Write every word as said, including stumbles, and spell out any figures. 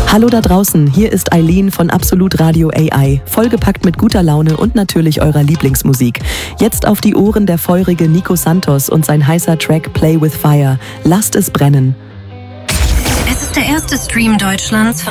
Hallo da draußen, hier ist Eileen von Absolut Radio A I, vollgepackt mit guter Laune und natürlich eurer Lieblingsmusik. Jetzt auf die Ohren der feurige Nico Santos und sein heißer Track Play with Fire. Lasst es brennen. Es ist der erste Stream Deutschlands